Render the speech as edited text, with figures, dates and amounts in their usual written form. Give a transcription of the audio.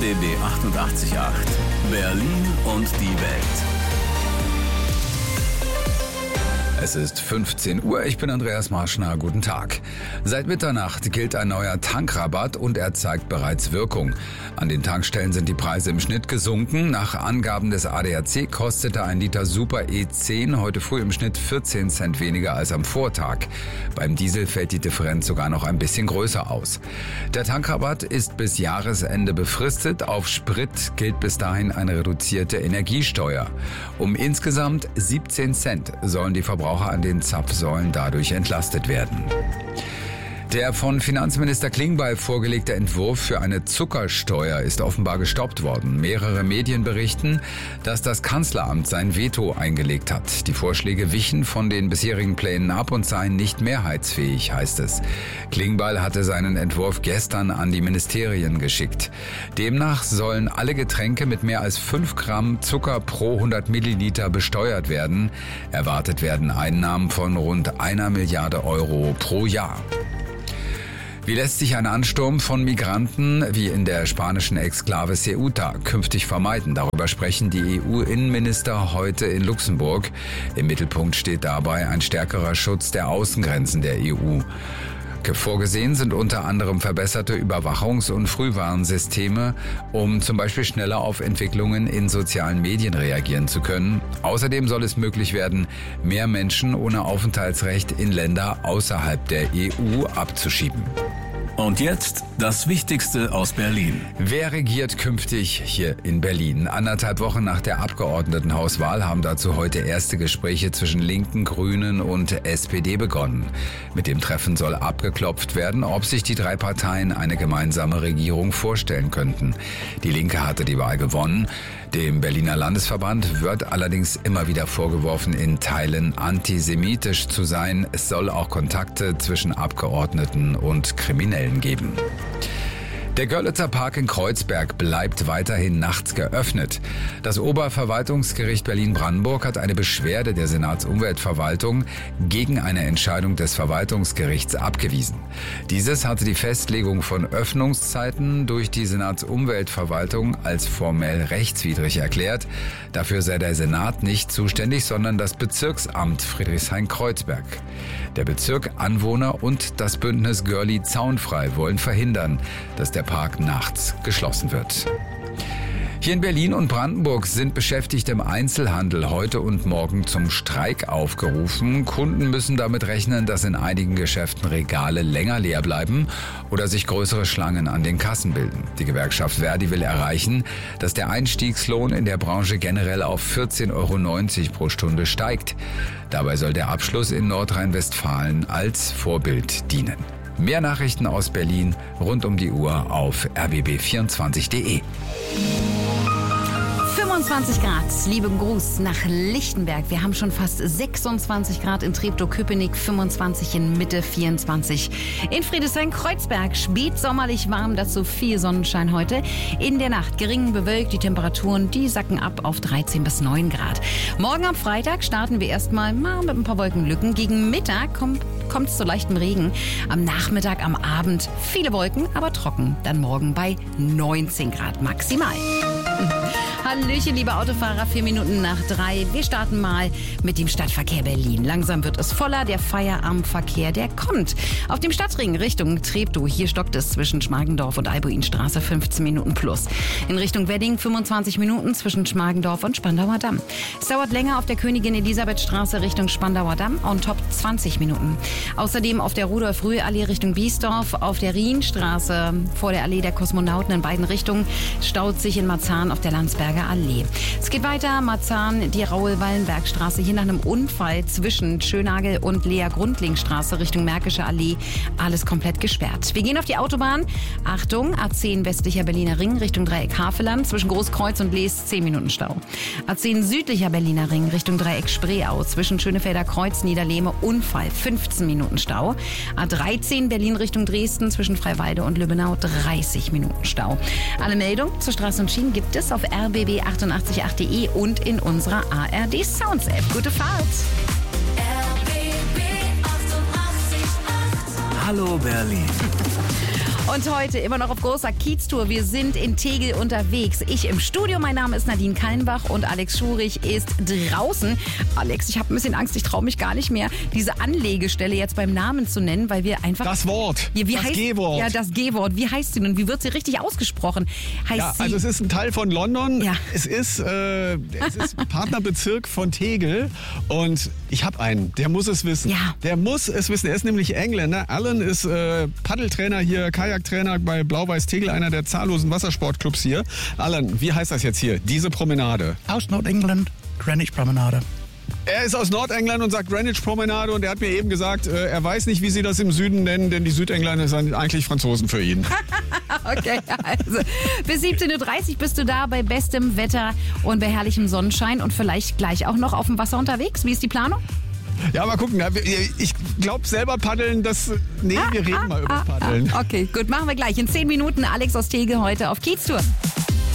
RBB 88.8 Berlin und die Welt. Es ist 15 Uhr, ich bin Andreas Marschner, guten Tag. Seit Mitternacht gilt ein neuer Tankrabatt und er zeigt bereits Wirkung. An den Tankstellen sind die Preise im Schnitt gesunken. Nach Angaben des ADAC kostete ein Liter Super E10 heute früh im Schnitt 14 Cent weniger als am Vortag. Beim Diesel fällt die Differenz sogar noch ein bisschen größer aus. Der Tankrabatt ist bis Jahresende befristet. Auf Sprit gilt bis dahin eine reduzierte Energiesteuer. Um insgesamt 17 Cent sollen die Verbraucher an den Zapfsäulen dadurch entlastet werden. Der von Finanzminister Klingbeil vorgelegte Entwurf für eine Zuckersteuer ist offenbar gestoppt worden. Mehrere Medien berichten, dass das Kanzleramt sein Veto eingelegt hat. Die Vorschläge wichen von den bisherigen Plänen ab und seien nicht mehrheitsfähig, heißt es. Klingbeil hatte seinen Entwurf gestern an die Ministerien geschickt. Demnach sollen alle Getränke mit mehr als 5 Gramm Zucker pro 100 Milliliter besteuert werden. Erwartet werden Einnahmen von rund 1 Milliarde Euro pro Jahr. Wie lässt sich ein Ansturm von Migranten wie in der spanischen Exklave Ceuta künftig vermeiden? Darüber sprechen die EU-Innenminister heute in Luxemburg. Im Mittelpunkt steht dabei ein stärkerer Schutz der Außengrenzen der EU. Vorgesehen sind unter anderem verbesserte Überwachungs- und Frühwarnsysteme, um zum Beispiel schneller auf Entwicklungen in sozialen Medien reagieren zu können. Außerdem soll es möglich werden, mehr Menschen ohne Aufenthaltsrecht in Länder außerhalb der EU abzuschieben. Und jetzt das Wichtigste aus Berlin. Wer regiert künftig hier in Berlin? 1,5 Wochen nach der Abgeordnetenhauswahl haben dazu heute erste Gespräche zwischen Linken, Grünen und SPD begonnen. Mit dem Treffen soll abgeklopft werden, ob sich die 3 Parteien eine gemeinsame Regierung vorstellen könnten. Die Linke hatte die Wahl gewonnen. Dem Berliner Landesverband wird allerdings immer wieder vorgeworfen, in Teilen antisemitisch zu sein. Es soll auch Kontakte zwischen Abgeordneten und Kriminellen geben. Der Görlitzer Park in Kreuzberg bleibt weiterhin nachts geöffnet. Das Oberverwaltungsgericht Berlin-Brandenburg hat eine Beschwerde der Senatsumweltverwaltung gegen eine Entscheidung des Verwaltungsgerichts abgewiesen. Dieses hatte die Festlegung von Öffnungszeiten durch die Senatsumweltverwaltung als formell rechtswidrig erklärt. Dafür sei der Senat nicht zuständig, sondern das Bezirksamt Friedrichshain-Kreuzberg. Der Bezirk, Anwohner und das Bündnis Görli Zaunfrei wollen verhindern, dass der Park nachts geschlossen wird. Hier in Berlin und Brandenburg sind Beschäftigte im Einzelhandel heute und morgen zum Streik aufgerufen. Kunden müssen damit rechnen, dass in einigen Geschäften Regale länger leer bleiben oder sich größere Schlangen an den Kassen bilden. Die Gewerkschaft Verdi will erreichen, dass der Einstiegslohn in der Branche generell auf 14,90 Euro pro Stunde steigt. Dabei soll der Abschluss in Nordrhein-Westfalen als Vorbild dienen. Mehr Nachrichten aus Berlin rund um die Uhr auf rbb24.de. 25 Grad, lieben Gruß nach Lichtenberg. Wir haben schon fast 26 Grad in Treptow-Köpenick, 25 in Mitte, 24 in Friedrichshain-Kreuzberg. Spätsommerlich warm, dazu viel Sonnenschein heute. In der Nacht gering bewölkt, die Temperaturen, die sacken ab auf 13 bis 9 Grad. Morgen am Freitag starten wir erstmal mal mit ein paar Wolkenlücken. Gegen Mittag kommt es zu leichtem Regen. Am Nachmittag, am Abend viele Wolken, aber trocken. Dann morgen bei 19 Grad maximal. Hallöchen, liebe Autofahrer, 4 Minuten nach 3. Wir starten mal mit dem Stadtverkehr Berlin. Langsam wird es voller, der Feierabendverkehr, der kommt. Auf dem Stadtring Richtung Treptow, hier stockt es zwischen Schmargendorf und Albuinstraße 15 Minuten plus. In Richtung Wedding 25 Minuten zwischen Schmargendorf und Spandauer Damm. Es dauert länger auf der Königin-Elisabeth-Straße Richtung Spandauer Damm, on top 20 Minuten. Außerdem auf der Rudolf-Rühe-Allee Richtung Biesdorf, auf der Rienstraße vor der Allee der Kosmonauten in beiden Richtungen staut sich in Marzahn auf der Landsberger Allee. Es geht weiter, Marzahn, die Raoul-Wallenberg-Straße, hier nach einem Unfall zwischen Schönagel und Lea-Grundling-Straße Richtung Märkische Allee, alles komplett gesperrt. Wir gehen auf die Autobahn. Achtung, A10 westlicher Berliner Ring Richtung Dreieck Havelland, zwischen Großkreuz und Lees 10 Minuten Stau. A10 südlicher Berliner Ring Richtung Dreieck Spreeau, zwischen Schönefelder Kreuz, Niederlehme, Unfall, 15 Minuten Stau. A13 Berlin Richtung Dresden, zwischen Freiwalde und Lübbenau, 30 Minuten Stau. Alle Meldungen zur Straße und Schienen gibt es auf rbb888.de und in unserer ARD Sounds App. Gute Fahrt! Hallo Berlin. Und heute immer noch auf großer Kieztour. Wir sind in Tegel unterwegs. Ich im Studio, mein Name ist Nadine Kallenbach und Alex Schurich ist draußen. Alex, ich habe ein bisschen Angst, ich traue mich gar nicht mehr, diese Anlegestelle jetzt beim Namen zu nennen, weil wir einfach... Das Wort, das G-Wort. Ja, das G-Wort. Wie heißt sie nun? Wie wird sie richtig ausgesprochen? Also es ist ein Teil von London. Ja. Es ist Partnerbezirk von Tegel und ich habe einen, der muss es wissen. Ja. Der muss es wissen. Er ist nämlich Engländer. Alan ist Paddeltrainer hier, Kajaktrainer bei Blau-Weiß Tegel, einer der zahllosen Wassersportclubs hier. Alan, wie heißt das jetzt hier? Diese Promenade. Aus Nordengland, Greenwich Promenade. Er ist aus Nordengland und sagt Greenwich Promenade und er hat mir eben gesagt, er weiß nicht, wie sie das im Süden nennen, denn die Südengländer sind eigentlich Franzosen für ihn. Okay, also bis 17.30 Uhr bist du da bei bestem Wetter und bei herrlichem Sonnenschein und vielleicht gleich auch noch auf dem Wasser unterwegs. Wie ist die Planung? Ja, mal gucken. Ich glaube selber paddeln, wir reden mal über Paddeln. Okay, gut, machen wir gleich. In 10 Minuten Alex aus Tegel heute auf Kieztour.